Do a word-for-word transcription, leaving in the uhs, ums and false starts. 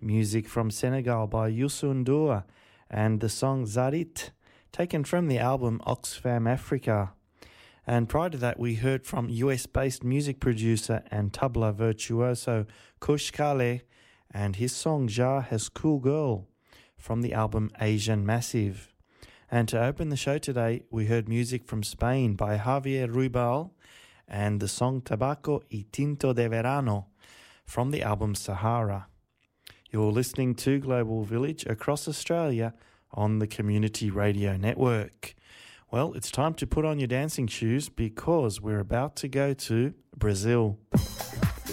music from Senegal by Youssou N'Dour and the song Zarit, taken from the album Oxfam Africa. And prior to that, we heard from U S-based music producer and tabla virtuoso Kush Kale and his song Ja Has Cool Girl from the album Asian Massive. And to open the show today, we heard music from Spain by Javier Ruibal and the song Tabaco y Tinto de Verano from the album Sahara. You're listening to Global Village across Australia on the Community Radio Network. Well, it's time to put on your dancing shoes because we're about to go to Brazil.